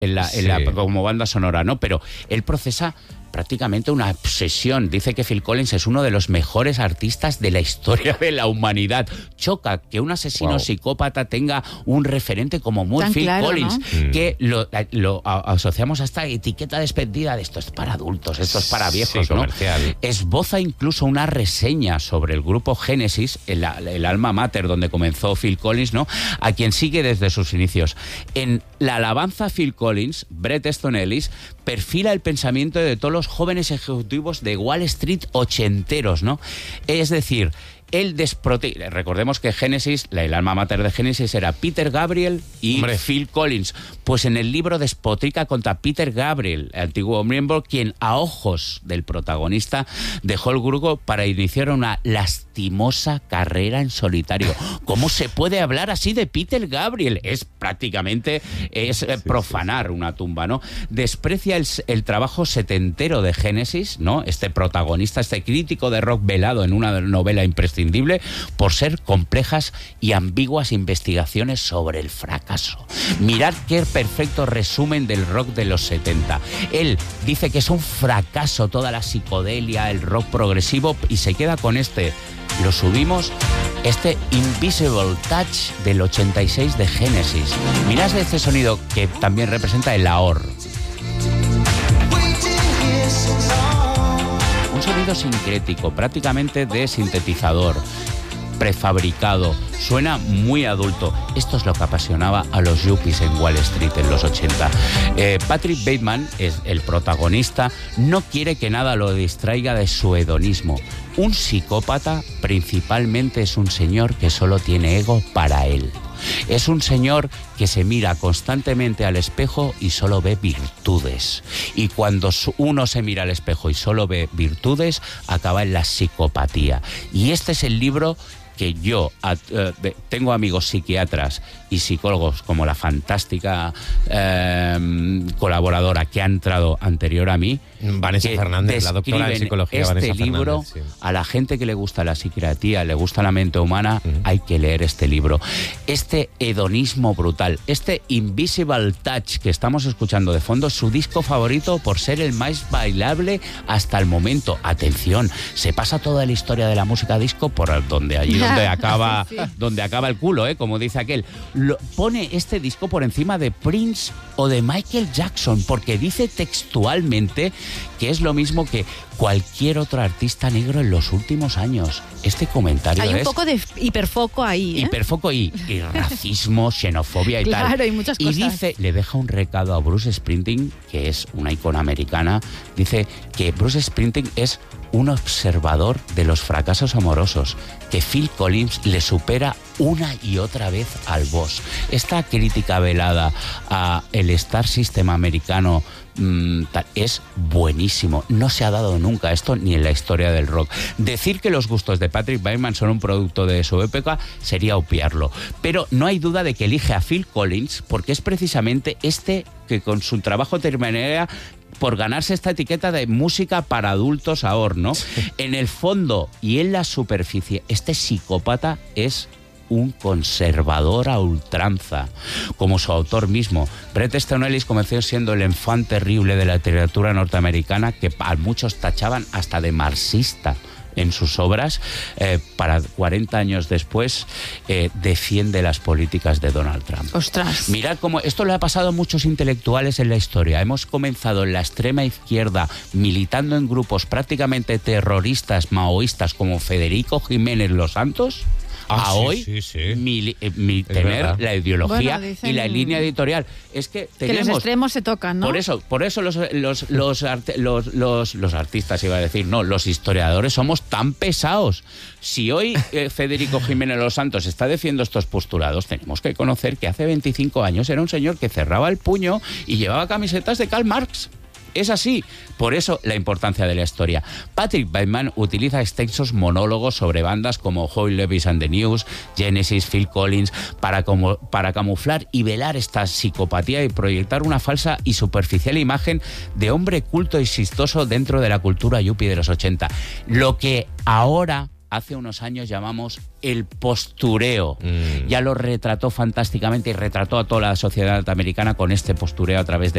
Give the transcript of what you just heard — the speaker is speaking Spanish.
como banda sonora, ¿no? Pero él procesa prácticamente una obsesión. Dice que Phil Collins es uno de los mejores artistas de la historia de la humanidad. Choca que un asesino psicópata tenga un referente como Phil Collins, ¿no? Que lo asociamos a esta etiqueta despedida de esto es para adultos, esto es para viejos, ¿no? Esboza incluso una reseña sobre el grupo Genesis, el alma mater donde comenzó Phil Collins, ¿no? A quien sigue desde sus inicios. En la alabanza a Phil Collins, Bret Easton Ellis perfila el pensamiento de todos los jóvenes ejecutivos de Wall Street ochenteros, ¿no? Es decir, recordemos que Genesis, el alma mater de Genesis era Peter Gabriel y Phil Collins. Pues en el libro despotrica contra Peter Gabriel, el antiguo miembro, quien a ojos del protagonista dejó el grupo para iniciar una lastimosa carrera en solitario. ¿Cómo se puede hablar así de Peter Gabriel? Es prácticamente profanar una tumba, ¿no? Desprecia el trabajo setentero de Genesis, ¿no? Este protagonista, este crítico de rock velado en una novela imprescindible por ser complejas y ambiguas investigaciones sobre el fracaso. Mirad qué perfecto resumen del rock de los 70. Él dice que es un fracaso toda la psicodelia, el rock progresivo, y se queda con lo subimos, Invisible Touch del 86 de Genesis. Mirad este sonido que también representa el AOR. Un sonido sincrético, prácticamente de sintetizador, prefabricado, suena muy adulto. Esto es lo que apasionaba a los yuppies en Wall Street en los 80. Patrick Bateman, es el protagonista, no quiere que nada lo distraiga de su hedonismo. Un psicópata principalmente es un señor que solo tiene ego para él. Es un señor que se mira constantemente al espejo y solo ve virtudes. Y cuando uno se mira al espejo y solo ve virtudes, acaba en la psicopatía. Y este es el libro que yo tengo amigos psiquiatras y psicólogos como la fantástica colaboradora que ha entrado anterior a mí, Vanessa Fernández, la doctora en psicología Vanessa libro Fernández, sí. A la gente que le gusta la psiquiatría, le gusta la mente humana, hay que leer este libro. Este hedonismo brutal, Invisible Touch que estamos escuchando de fondo, es su disco favorito por ser el más bailable hasta el momento. Atención, se pasa toda la historia de la música disco por donde acaba el culo, como dice aquel. Pone este disco por encima de Prince o de Michael Jackson, porque dice textualmente que es lo mismo que cualquier otro artista negro en los últimos años. Este comentario hay un poco de hiperfoco ahí, hiperfoco y racismo, xenofobia y tal. Claro, hay muchas cosas. Y dice, le deja un recado a Bruce Springsteen, que es una icona americana. Dice que Bruce Springsteen es un observador de los fracasos amorosos, que Phil Collins le supera una y otra vez al boss. Esta crítica velada a el Star System americano es buenísimo. No se ha dado nunca esto ni en la historia del rock. Decir que los gustos de Patrick Bateman son un producto de su época sería obviarlo, pero no hay duda de que elige a Phil Collins porque es precisamente que con su trabajo terminaría por ganarse esta etiqueta de música para adultos ahora, ¿no? En el fondo y en la superficie, este psicópata es un conservador a ultranza, como su autor mismo. Bret Easton Ellis comenzó siendo el enfant terrible de la literatura norteamericana, que a muchos tachaban hasta de marxista en sus obras. Para 40 años después defiende las políticas de Donald Trump. ¡Ostras! Mirad cómo esto le ha pasado a muchos intelectuales en la historia. Hemos comenzado en la extrema izquierda militando en grupos prácticamente terroristas maoístas como Federico Jiménez Los Santos, a hoy tener la ideología y la línea editorial. Es que tenemos... Que los extremos se tocan, ¿no? Por eso los artistas, iba a decir, no, los historiadores somos tan pesados. Si hoy Federico Jiménez Los Santos está defendiendo estos postulados, tenemos que conocer que hace 25 años era un señor que cerraba el puño y llevaba camisetas de Karl Marx. Es así, por eso la importancia de la historia. Patrick Bateman utiliza extensos monólogos sobre bandas como Hoy Lewis and the News, Genesis, Phil Collins, para camuflar y velar esta psicopatía y proyectar una falsa y superficial imagen de hombre culto y exitoso dentro de la cultura yuppie de los 80. Lo que ahora hace unos años llamamos el postureo. Ya lo retrató fantásticamente y retrató a toda la sociedad norteamericana con este postureo a través de